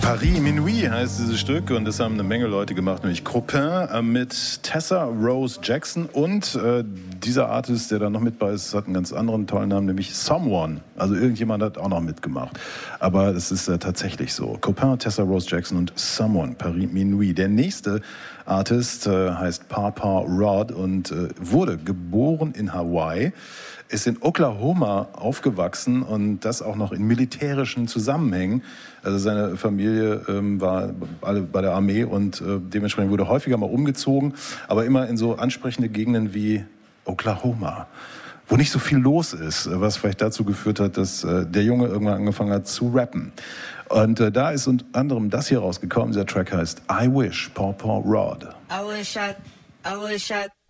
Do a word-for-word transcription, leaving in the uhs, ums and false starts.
Paris Minuit heißt dieses Stück und das haben eine Menge Leute gemacht, nämlich Chopin äh, mit Tessa Rose Jackson und äh, dieser Artist, der da noch mit bei ist, hat einen ganz anderen tollen Namen, nämlich Someone. Also irgendjemand hat auch noch mitgemacht. Aber es ist äh, tatsächlich so. Chopin, Tessa Rose Jackson und Someone, Paris Minuit. Der nächste Artist äh, heißt Papa Rod und äh, wurde geboren in Hawaii, ist in Oklahoma aufgewachsen und das auch noch in militärischen Zusammenhängen. Also seine Familie ähm, war alle bei der Armee und äh, dementsprechend wurde häufiger mal umgezogen, aber immer in so ansprechende Gegenden wie Oklahoma, wo nicht so viel los ist, was vielleicht dazu geführt hat, dass äh, der Junge irgendwann angefangen hat zu rappen. Und äh, da ist unter anderem das hier rausgekommen, dieser Track heißt I Wish, Paw Paw Rod. I wish I, I wish I,